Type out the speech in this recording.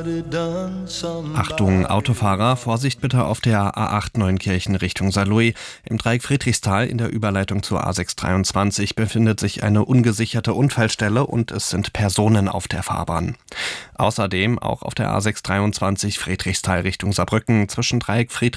Achtung, Autofahrer, Vorsicht bitte auf der A8 Neunkirchen Richtung Saarlouis. Im Dreieck Friedrichsthal in der Überleitung zur A623 befindet sich eine ungesicherte Unfallstelle und es sind Personen auf der Fahrbahn. Außerdem auch auf der A623 Friedrichsthal Richtung Saarbrücken zwischen Dreieck Friedrichsthal